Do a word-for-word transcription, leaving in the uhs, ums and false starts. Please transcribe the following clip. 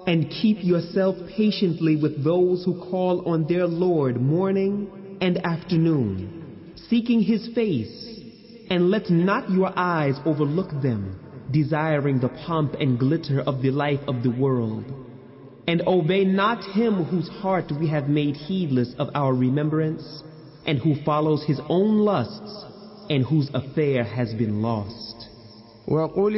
And keep yourself patiently with those who call on their Lord morning and afternoon, seeking His face, and let not your eyes overlook them, desiring the pomp and glitter of the life of the world. And obey not him whose heart we have made heedless of our remembrance, and who follows his own lusts, and whose affair has been lost.